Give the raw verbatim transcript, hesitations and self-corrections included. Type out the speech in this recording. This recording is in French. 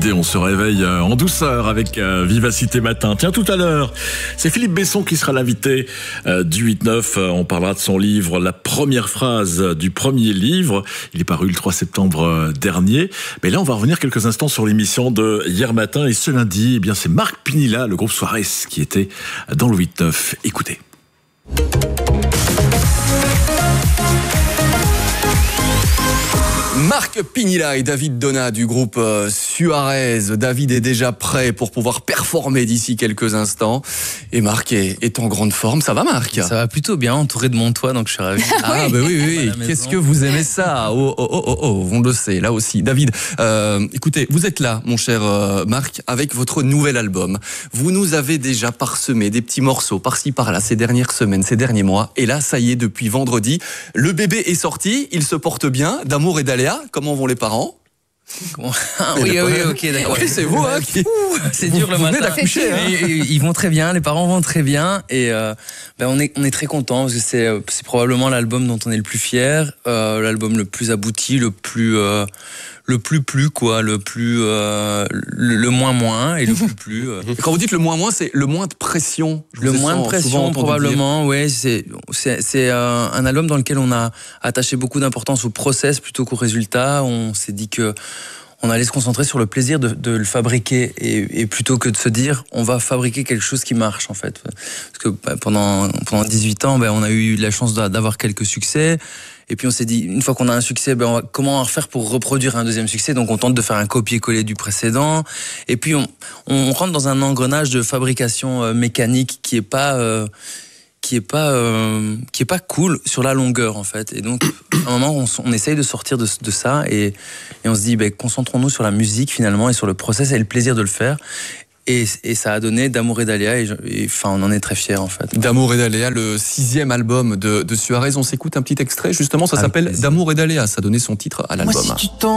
Décidé, on se réveille en douceur avec Vivacité Matin. Tiens, tout à l'heure, c'est Philippe Besson qui sera l'invité du huit neuf. On parlera de son livre, la première phrase du premier livre. Il est paru le trois septembre dernier. Mais là, on va revenir quelques instants sur l'émission de hier matin. Et ce lundi, eh bien, c'est Marc Pinilla, le groupe Suarez, qui était dans le huit neuf. Écoutez. Marc Pinilla et David Donat du groupe Suarez. David est déjà prêt pour pouvoir performer d'ici quelques instants. Et Marc est, est en grande forme. Ça va, Marc? Ça va plutôt bien, entouré de mon toit, donc je suis ravi. Ah, bah oui, oui, oui. Qu'est-ce que vous aimez ça? Oh, oh, oh, oh, oh, on le sait, là aussi. David, euh, écoutez, vous êtes là, mon cher euh, Marc, avec votre nouvel album. Vous nous avez déjà parsemé des petits morceaux par-ci, par-là, ces dernières semaines, ces derniers mois. Et là, ça y est, depuis vendredi, le bébé est sorti, il se porte bien, d'amour et d'aléa. Comment vont les parents? Ah, oui, oui, ok, d'accord. Oui, c'est vous, hein, qui... C'est dur le vous matin. d'accoucher, hein. Ils, ils vont très bien, les parents vont très bien, et euh, ben on est on est très contents parce que c'est c'est probablement l'album dont on est le plus fier, euh, l'album le plus abouti, le plus euh, le plus plus quoi, le plus euh, le, le moins moins et le plus plus. Euh. Quand vous dites le moins moins, c'est le moins de pression. Je le moins de pression probablement, oui. C'est c'est c'est euh, un album dans lequel on a attaché beaucoup d'importance au process plutôt qu'au résultat. On s'est dit que on allait se concentrer sur le plaisir de, de le fabriquer et, et plutôt que de se dire on va fabriquer quelque chose qui marche en fait. Parce que bah, pendant pendant dix-huit ans, bah, on a eu la chance d'avoir quelques succès. Et puis on s'est dit, une fois qu'on a un succès, ben on va, comment on va faire pour reproduire un deuxième succès? Donc on tente de faire un copier-coller du précédent. Et puis on, on rentre dans un engrenage de fabrication euh, mécanique qui est pas, euh, qui est pas, euh, qui est pas cool sur la longueur en fait. Et donc à un moment on, on essaye de sortir de, de ça et, et on se dit, ben concentrons-nous sur la musique finalement et sur le process et le plaisir de le faire. Et, et ça a donné D'amour et d'aléa, et, et enfin, on en est très fiers en fait. D'amour et d'aléa, le sixième album de, de Suarez. On s'écoute un petit extrait, justement, ça s'appelle D'amour et d'aléa. Ça donnait son titre à l'album. Moi, si tu